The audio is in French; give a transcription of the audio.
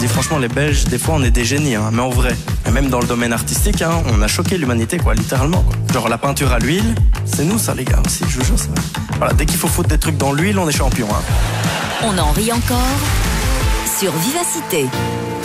dis franchement, les Belges, des fois, on est des génies, hein, mais en vrai. Et même dans le domaine artistique, hein, on a choqué l'humanité, quoi, littéralement. Quoi. Genre la peinture à l'huile, c'est nous, ça, les gars, aussi, je vous jure, c'est vrai. Voilà, dès qu'il faut foutre des trucs dans l'huile, on est champion. Hein. On en rit encore sur Vivacité.